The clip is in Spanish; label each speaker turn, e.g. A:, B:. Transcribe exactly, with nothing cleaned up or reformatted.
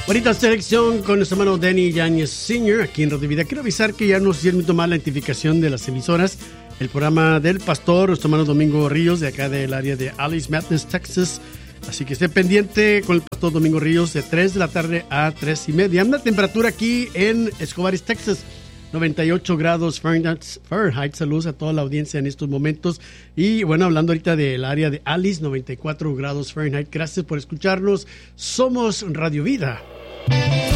A: Bonita selección con nuestro hermano Danny Yáñez senior aquí en Radio Vida. Quiero avisar que ya nos hicieron tomar la identificación de las emisoras. El programa del pastor, nuestro hermano Domingo Ríos, de acá del área de Alice Mathis, Texas. Así que esté pendiente con el pastor Domingo Ríos de tres de la tarde a tres y media. La temperatura aquí en Escobar, Texas, noventa y ocho grados Fahrenheit. Fahrenheit. Saludos a toda la audiencia en estos momentos. Y bueno, hablando ahorita del área de Alice, noventa y cuatro grados Fahrenheit. Gracias por escucharnos. Somos Radio Vida.